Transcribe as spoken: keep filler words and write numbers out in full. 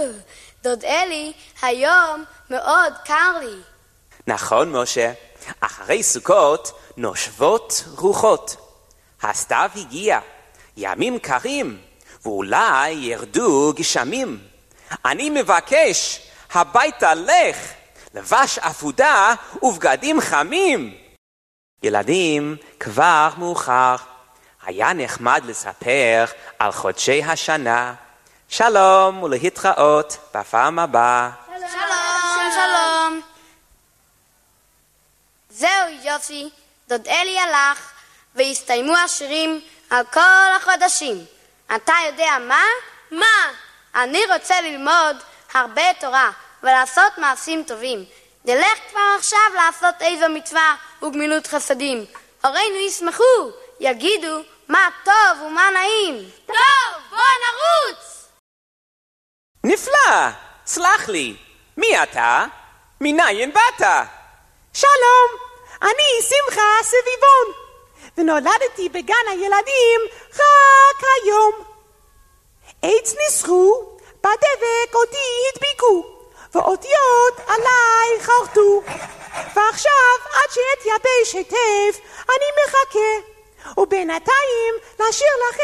דוד אלי, היום מאוד קר לי. נכון, משה. אחרי סוכות נושבות רוחות. הסתיו הגיע, ימים קרים, ואולי ירדו גשמים. אני מבקש, הביתה לך, לבש אפודה ובגדים חמים. ילדים, כבר מאוחר. היה נחמד לספר על חודשי השנה. שלום ולהתראות בפעם הבאה. שלום, שלום. שלום. זהו יופי, דוד אלי הלך, והסתיימו השירים על כל החודשים. אתה יודע מה? מה? אני רוצה ללמוד הרבה תורה ולעשות מעשים טובים. נלך כבר עכשיו לעשות איזו מצווה וגמילות חסדים. הורינו ישמחו, יגידו מה טוב ומה נעים. טוב, בוא נרוץ! נפלא! סלח לי, מי אתה? מניין באת? שלום, אני שמחה סביבון, ונולדתי בגן הילדים רק היום. עץ ניסחו, בדבק אותי הדביקו, ואותיות עליי חרטו, ועכשיו עד שאתייבש היטב אני מחכה, ובינתיים לשיר לכם